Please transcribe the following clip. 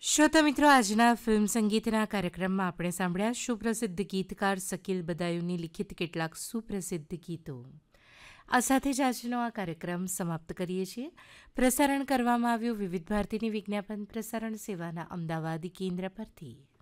શ્રોતા મિત્રો, આજના ફિલ્મ સંગીતના કાર્યક્રમમાં આપણે સાંભળ્યા સુપ્રસિદ્ધ ગીતકાર શકીલ બદાયુની લિખિત કેટલાક સુપ્રસિદ્ધ ગીતો. આ સાથે જ આજનો આ કાર્યક્રમ સમાપ્ત કરીએ છીએ. પ્રસારણ કરવામાં આવ્યું વિવિધ ભારતીની વિજ્ઞાપન પ્રસારણ સેવાના અમદાવાદ કેન્દ્ર પરથી.